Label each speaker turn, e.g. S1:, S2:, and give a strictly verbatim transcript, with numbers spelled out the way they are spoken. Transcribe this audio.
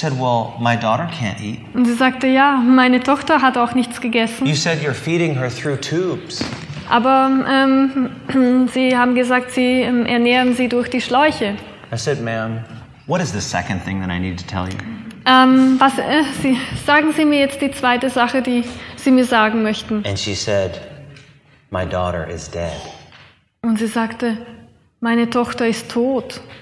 S1: said, well, my daughter can't eat.
S2: Und sie sagte, ja, meine Tochter hat auch nichts gegessen.
S1: You said you're feeding her through tubes.
S2: Aber ähm, sie haben gesagt, sie ähm, ernähren sie durch die Schläuche.
S1: I said, ma'am, what is the second thing that I need to tell you?
S2: Ähm, was, äh, sie, sagen Sie mir jetzt die zweite Sache, die Sie mir sagen möchten.
S1: And she said, my daughter is dead.
S2: Und sie sagte, meine Tochter ist tot.